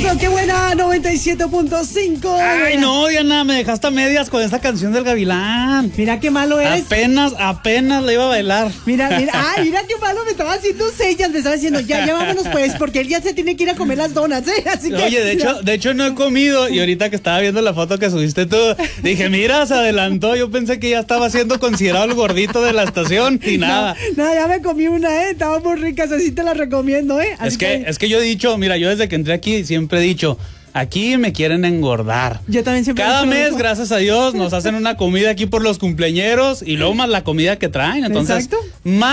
regreso, qué buena, 97.5. Ay, no, Diana, me dejaste a medias con esa canción del Gavilán. Mira qué malo eres. Apenas la iba a bailar. Mira, mira qué malo me estaba haciendo señas, me estaba diciendo, ya vámonos pues, porque él ya se tiene que ir a comer las donas, ¿eh? Así que, oye, de hecho no he comido, y ahorita que estaba viendo la foto que subiste tú, dije, mira, se adelantó, yo pensé que ya estaba siendo considerado el gordito de la estación, y nada. No, ya me comí una, estaba muy rica, así te la recomiendo, Así es que yo he dicho, mira, yo desde que entré aquí siempre he dicho, aquí me quieren engordar. Yo también siempre. Cada mes, gracias a Dios, nos hacen una comida aquí por los cumpleañeros y luego más la comida que traen. Entonces, exacto.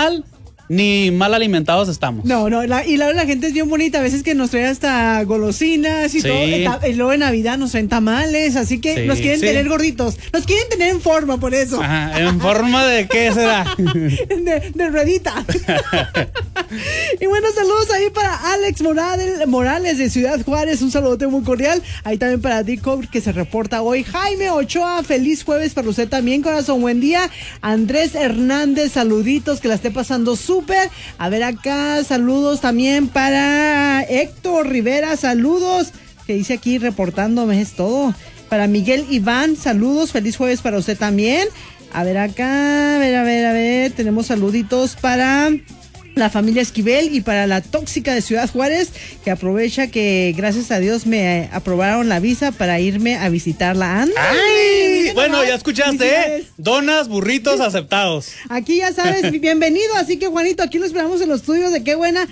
Ni mal alimentados estamos. No, y la gente es bien bonita, a veces que nos trae hasta golosinas y sí. todo, y luego en Navidad nos traen tamales, así que nos quieren tener gorditos, nos quieren tener en forma por eso. Ajá, ¿en forma de qué será? de ruedita. Y bueno, saludos ahí para Alex Morales de Ciudad Juárez, un saludote muy cordial, ahí también para Dick Cobb que se reporta hoy, Jaime Ochoa, feliz jueves para usted también, corazón, buen día, Andrés Hernández, saluditos, que la esté pasando súper. A ver acá, saludos también para Héctor Rivera, saludos, que dice aquí reportándome es todo. Para Miguel Iván, saludos, feliz jueves para usted también. A ver acá, a ver, tenemos saluditos para la familia Esquivel y para la tóxica de Ciudad Juárez, que aprovecha que gracias a Dios me aprobaron la visa para irme a visitarla. ¡Ay! Bueno, ya escuchaste, donas, burritos aceptados. Aquí ya sabes, bienvenido, así que Juanito, aquí lo esperamos en los estudios de Qué Buena,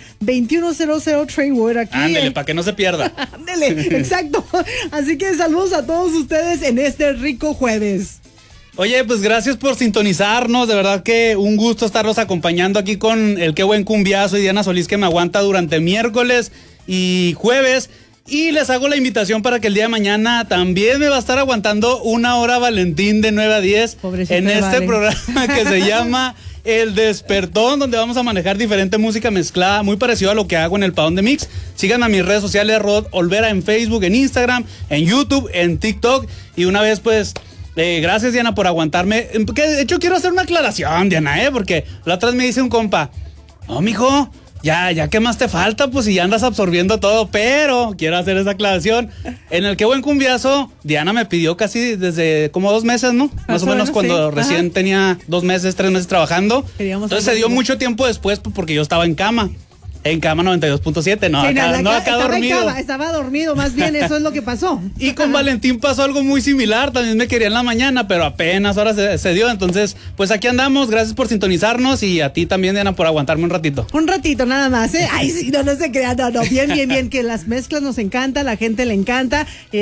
2100 Tradewood, aquí. Ándele, para que no se pierda. Ándele, exacto. Así que saludos a todos ustedes en este rico jueves. Oye, pues gracias por sintonizarnos, de verdad que un gusto estarlos acompañando aquí con el Qué Buen Cumbiazo y Diana Solís, que me aguanta durante miércoles y jueves, y les hago la invitación para que el día de mañana también me va a estar aguantando una hora Valentín de 9 a 10 pobrecito en este programa que se llama El Despertón, donde vamos a manejar diferente música mezclada, muy parecido a lo que hago en el Padón de Mix. Síganme a mis redes sociales, Rod Olvera, en Facebook, en Instagram, en YouTube, en TikTok, y una vez pues... gracias, Diana, por aguantarme. Que de hecho quiero hacer una aclaración, Diana, porque la otra vez me dice un compa, no, mijo, ya qué más te falta, pues si ya andas absorbiendo todo, pero quiero hacer esa aclaración. En el Qué Buen Cumbiazo, Diana me pidió casi desde como 2 meses, ¿no? Más o menos cuando recién tenía 2 meses, 3 meses trabajando. Entonces se dio mucho tiempo después porque yo estaba en cama. En cama 92.7, no, sí, acá dormido. Estaba dormido, más bien, eso es lo que pasó. Y con Valentín pasó algo muy similar, también me quería en la mañana, pero apenas ahora se dio, entonces, pues aquí andamos, gracias por sintonizarnos y a ti también, Diana, por aguantarme un ratito. Un ratito nada más, Ay, sí, no se crean, no, bien, que las mezclas nos encanta, la gente le encanta,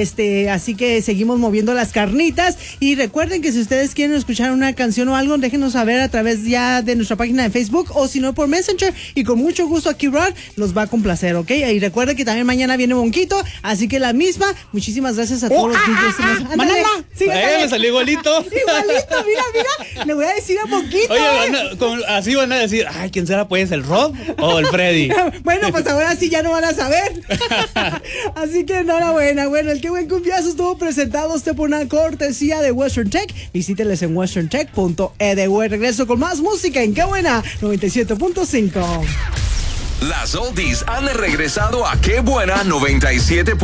así que seguimos moviendo las carnitas, y recuerden que si ustedes quieren escuchar una canción o algo, déjenos saber a través ya de nuestra página de Facebook, o si no por Messenger, y con mucho gusto aquí los va a complacer, ¿ok? Y recuerden que también mañana viene Bonquito, así que la misma. Muchísimas gracias a todos los DJs. ¡Manala! Sí, me salió igualito. Igualito, mira. Le voy a decir a Bonquito. Oye, así van a decir, ay, ¿quién será pues? ¿El Rob o el Freddy? Bueno, pues ahora sí ya no van a saber. Así que enhorabuena. Bueno, el Qué Buen Cumbiazo estuvo presentado por una cortesía de Western Tech. Visíteles en westerntech.edu. Regreso con más música en Qué Buena 97.5. Las oldies han regresado a Qué Buena 97.